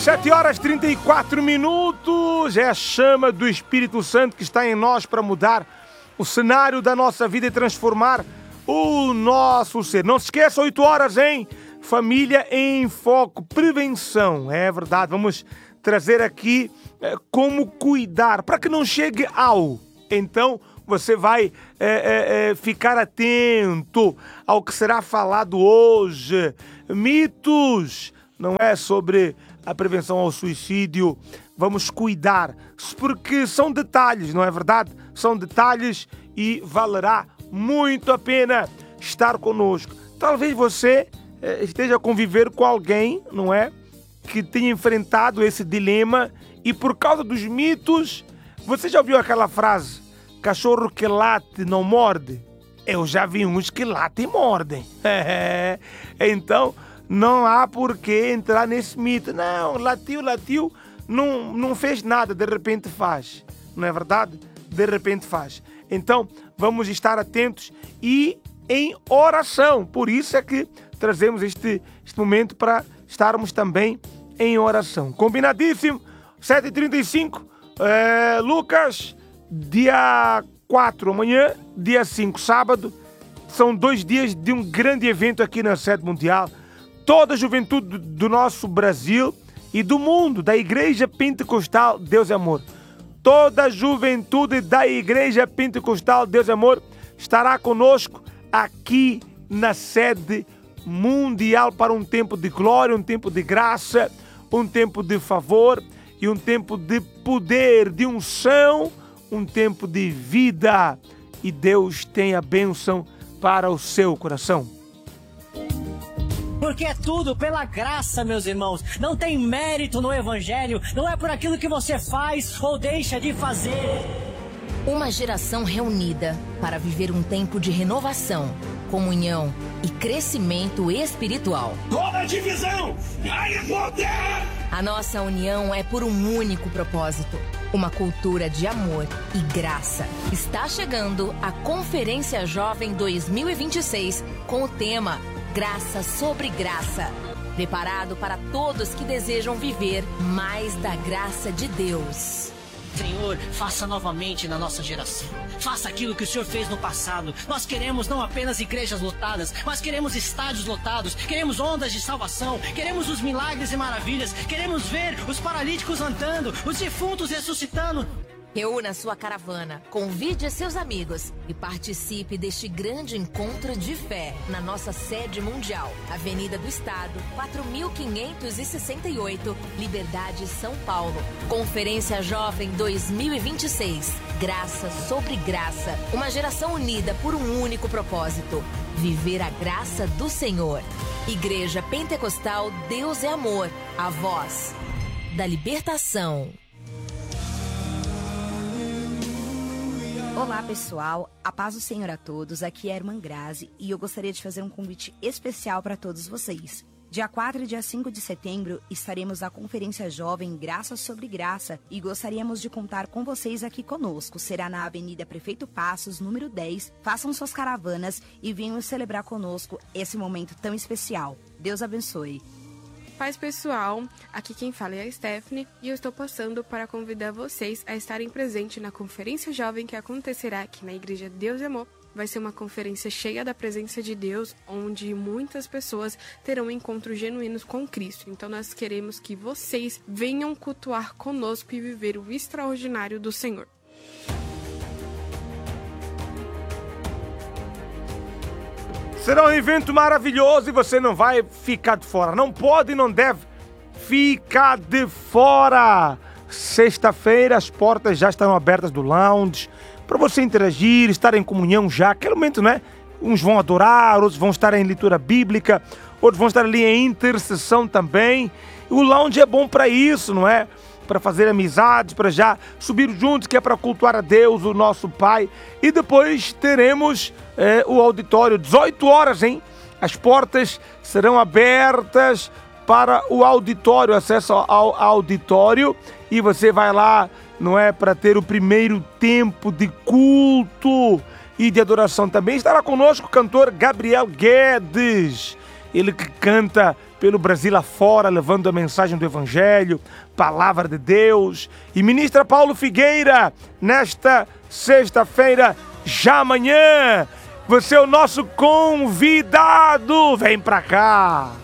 7h34. É a chama do Espírito Santo que está em nós para mudar o cenário da nossa vida e transformar o nosso ser. Não se esqueça, 8h, hein? Família em Foco, prevenção. É verdade, vamos trazer aqui como cuidar, para que não chegue ao. Então, você vai ficar atento ao que será falado hoje. Mitos, não é sobre a prevenção ao suicídio. Vamos cuidar, porque são detalhes, não é verdade? São detalhes e valerá muito a pena estar conosco. Talvez você esteja a conviver com alguém, não é? Que tenha enfrentado esse dilema e por causa dos mitos, você já ouviu aquela frase: cachorro que late não morde? Eu já vi uns que latem e mordem. Então, não há por que entrar nesse mito. Não, latiu, não fez nada, de repente faz. Não é verdade? De repente faz. Então, vamos estar atentos e em oração. Por isso é que trazemos este momento para estarmos também em oração. Combinadíssimo? 7h35. Lucas, dia 4 amanhã, dia 5 sábado. São 2 dias de um grande evento aqui na Sede Mundial. Toda a juventude do nosso Brasil e do mundo, da Igreja Pentecostal Deus é Amor. Toda a juventude da Igreja Pentecostal Deus é Amor estará conosco aqui na Sede Mundial para um tempo de glória, um tempo de graça, um tempo de favor e um tempo de poder, de unção, um tempo de vida. E Deus tem a bênção para o seu coração. Porque é tudo pela graça, meus irmãos. Não tem mérito no Evangelho. Não é por aquilo que você faz ou deixa de fazer. Uma geração reunida para viver um tempo de renovação, comunhão e crescimento espiritual. Toda divisão ganha poder! A nossa união é por um único propósito: uma cultura de amor e graça. Está chegando a Conferência Jovem 2026 com o tema Graça sobre Graça. Preparado para todos que desejam viver mais da graça de Deus. Senhor, faça novamente na nossa geração. Faça aquilo que o Senhor fez no passado. Nós queremos não apenas igrejas lotadas, mas queremos estádios lotados. Queremos ondas de salvação. Queremos os milagres e maravilhas. Queremos ver os paralíticos andando, os defuntos ressuscitando. Reúna sua caravana, convide seus amigos e participe deste grande encontro de fé na nossa sede mundial. Avenida do Estado, 4568, Liberdade, São Paulo. Conferência Jovem 2026. Graça sobre graça. Uma geração unida por um único propósito: viver a graça do Senhor. Igreja Pentecostal Deus é Amor. A voz da libertação. Olá pessoal, a paz do Senhor a todos, aqui é a irmã Grazi e eu gostaria de fazer um convite especial para todos vocês. Dia 4 e dia 5 de setembro estaremos na Conferência Jovem Graça sobre Graça e gostaríamos de contar com vocês aqui conosco. Será na Avenida Prefeito Passos, número 10. Façam suas caravanas e venham celebrar conosco esse momento tão especial. Deus abençoe. Paz pessoal, aqui quem fala é a Stephanie e eu estou passando para convidar vocês a estarem presentes na Conferência Jovem que acontecerá aqui na Igreja Deus e Amor. Vai ser uma conferência cheia da presença de Deus, onde muitas pessoas terão encontros genuínos com Cristo. Então nós queremos que vocês venham cultuar conosco e viver o extraordinário do Senhor. Será um evento maravilhoso e você não vai ficar de fora. Não pode e não deve ficar de fora. Sexta-feira as portas já estão abertas do lounge para você interagir, estar em comunhão já. Aquele momento, né? Uns vão adorar, outros vão estar em leitura bíblica, outros vão estar ali em intercessão também. O lounge é bom para isso, não é? Para fazer amizades, para já subir juntos, que é para cultuar a Deus, o nosso Pai. E depois teremos o auditório, 18h, hein? As portas serão abertas para o auditório, acesso ao auditório. E você vai lá, não é? Para ter o primeiro tempo de culto e de adoração. Também estará conosco o cantor Gabriel Guedes. Ele que canta pelo Brasil afora, levando a mensagem do Evangelho, palavra de Deus. E ministra Paulo Figueira, nesta sexta-feira, já amanhã, você é o nosso convidado. Vem pra cá.